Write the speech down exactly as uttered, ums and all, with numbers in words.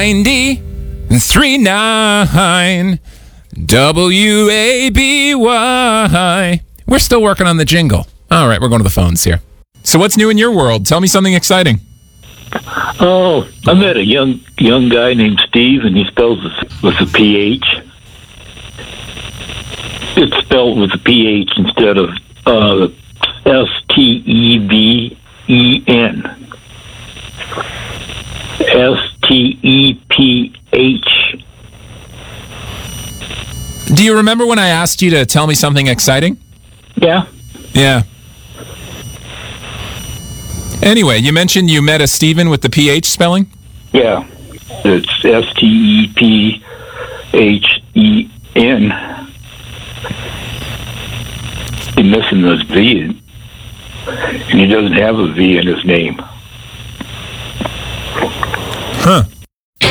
ninety-three point nine W A B Y. We're still working on the jingle. All right, we're going to the phones here. So what's new in your world? Tell me something exciting. Oh, I met a young young guy named Steve, and he spells with, with a P H. It's spelled with a P H instead of uh, S T E V E N. S T E P H. Do you remember when I asked you to tell me something exciting? Yeah. Yeah. Anyway, you mentioned you met a Steven with the P H spelling? Yeah. It's S T E P H E N. He's missing this V, and he doesn't have a V in his name. Huh.